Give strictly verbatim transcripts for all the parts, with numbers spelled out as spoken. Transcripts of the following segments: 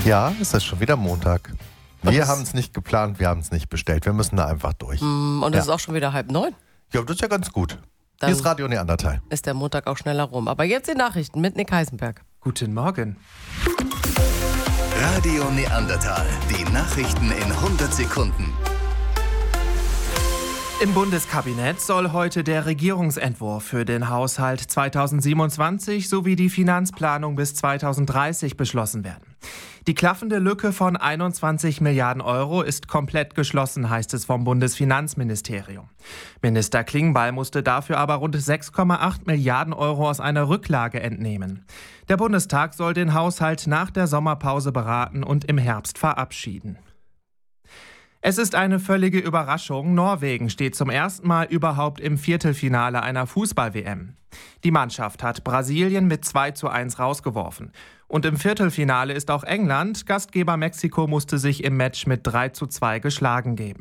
Ja, es ist schon wieder Montag. Und Wir es- haben es nicht geplant, wir haben es nicht bestellt. Wir müssen da einfach durch. Mm, Und es Ja. ist auch schon wieder halb neun. Ja, das ist ja ganz gut. Dann Hier ist Radio Neandertal. ist der Montag auch schneller rum. Aber jetzt die Nachrichten mit Nick Heisenberg. Guten Morgen. Radio Neandertal. Die Nachrichten in hundert Sekunden. Im Bundeskabinett soll heute der Regierungsentwurf für den Haushalt zweitausendsiebenundzwanzig sowie die Finanzplanung bis zweitausenddreißig beschlossen werden. Die klaffende Lücke von einundzwanzig Milliarden Euro ist komplett geschlossen, heißt es vom Bundesfinanzministerium. Minister Klingbeil musste dafür aber rund sechs Komma acht Milliarden Euro aus einer Rücklage entnehmen. Der Bundestag soll den Haushalt nach der Sommerpause beraten und im Herbst verabschieden. Es ist eine völlige Überraschung. Norwegen steht zum ersten Mal überhaupt im Viertelfinale einer Fußball-W M. Die Mannschaft hat Brasilien mit zwei zu eins rausgeworfen. Und im Viertelfinale ist auch England. Gastgeber Mexiko musste sich im Match mit drei zu zwei geschlagen geben.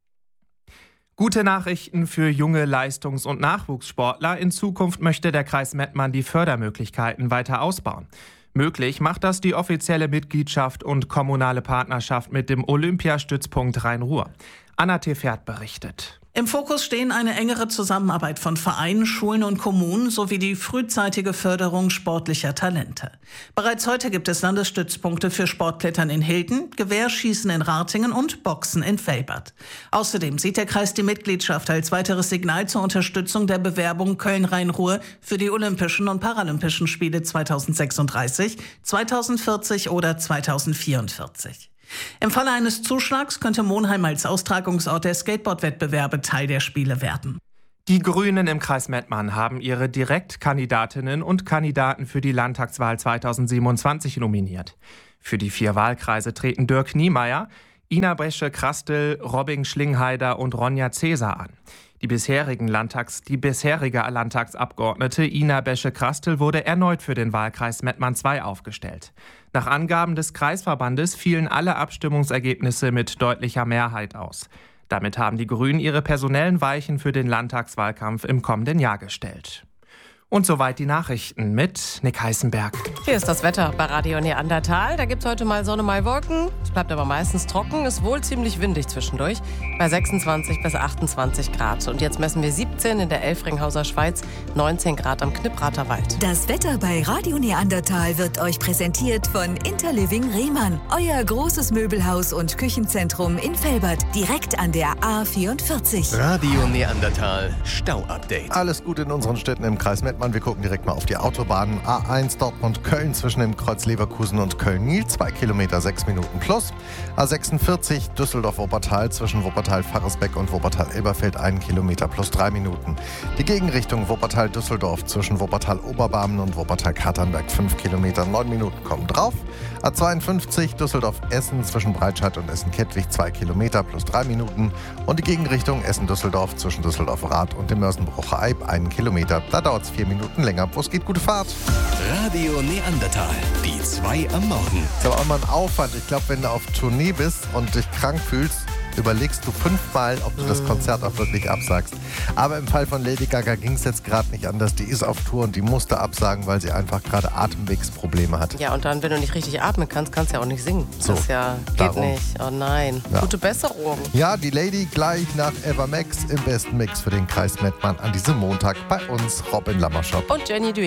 Gute Nachrichten für junge Leistungs- und Nachwuchssportler. In Zukunft möchte der Kreis Mettmann die Fördermöglichkeiten weiter ausbauen. Möglich macht das die offizielle Mitgliedschaft und kommunale Partnerschaft mit dem Olympiastützpunkt Rhein-Ruhr. Anna Tefert berichtet. Im Fokus stehen eine engere Zusammenarbeit von Vereinen, Schulen und Kommunen sowie die frühzeitige Förderung sportlicher Talente. Bereits heute gibt es Landesstützpunkte für Sportklettern in Hilden, Gewehrschießen in Ratingen und Boxen in Velbert. Außerdem sieht der Kreis die Mitgliedschaft als weiteres Signal zur Unterstützung der Bewerbung Köln-Rhein-Ruhr für die Olympischen und Paralympischen Spiele zweitausendsechsunddreißig, zweitausendvierzig oder zweitausendvierundvierzig. Im Falle eines Zuschlags könnte Monheim als Austragungsort der Skateboard-Wettbewerbe Teil der Spiele werden. Die Grünen im Kreis Mettmann haben ihre Direktkandidatinnen und Kandidaten für die Landtagswahl zweitausendsiebenundzwanzig nominiert. Für die vier Wahlkreise treten Dirk Niemeyer, Ina Bresche-Krastel, Robin Schlingheider und Ronja Cäsar an. Die, bisherigen Landtags, die bisherige Landtagsabgeordnete Ina Bresche-Krastel wurde erneut für den Wahlkreis Mettmann zwei aufgestellt. Nach Angaben des Kreisverbandes fielen alle Abstimmungsergebnisse mit deutlicher Mehrheit aus. Damit haben die Grünen ihre personellen Weichen für den Landtagswahlkampf im kommenden Jahr gestellt. Und soweit die Nachrichten mit Nick Heisenberg. Hier ist das Wetter bei Radio Neandertal. Da gibt es heute mal Sonne, mal Wolken. Es bleibt aber meistens trocken, ist wohl ziemlich windig zwischendurch. Bei sechsundzwanzig bis achtundzwanzig Grad. Und jetzt messen wir siebzehn in der Elfringhauser Schweiz, neunzehn Grad am Knipprater Wald. Das Wetter bei Radio Neandertal wird euch präsentiert von Interliving Rehmann. Euer großes Möbelhaus und Küchenzentrum in Velbert, direkt an der A vierundvierzig. Radio Neandertal. Stau-Update. Alles gut in unseren Städten im Kreis Mettmann. Wir gucken direkt mal auf die Autobahnen. A eins Dortmund-Köln zwischen dem Kreuz Leverkusen und Köln-Niel, zwei Kilometer, sechs Minuten plus. A sechsundvierzig Düsseldorf-Wuppertal zwischen Wuppertal-Faresbeck und Wuppertal-Elberfeld, einen Kilometer plus drei Minuten. Die Gegenrichtung Wuppertal-Düsseldorf zwischen Wuppertal-Oberbarmen und Wuppertal-Katernberg, fünf Kilometer, neun Minuten kommen drauf. A zweiundfünfzig Düsseldorf-Essen zwischen Breitscheid und Essen-Kettwig, zwei Kilometer plus drei Minuten. Und die Gegenrichtung Essen-Düsseldorf zwischen Düsseldorf-Rath und dem Mörsenbrucher Eib, einen Kilometer. Da dauert es vier Minuten länger. Wo es geht, gute Fahrt. Radio Neandertal. Die zwei am Morgen. Das ist aber auch mal ein Aufwand. Ich glaube, wenn du auf Tournee bist und dich krank fühlst, überlegst du fünfmal, ob du das Konzert auch wirklich absagst. Aber im Fall von Lady Gaga ging es jetzt gerade nicht anders. Die ist auf Tour und die musste absagen, weil sie einfach gerade Atemwegsprobleme hat. Ja, und dann, wenn du nicht richtig atmen kannst, kannst du ja auch nicht singen. So, das ja, geht darum. nicht. Oh nein. Ja. Gute Besserung. Ja, die Lady gleich nach Eva Max im besten Mix für den Kreis Mettmann an diesem Montag bei uns, Robin Lammerschott. Und Jenny Duet.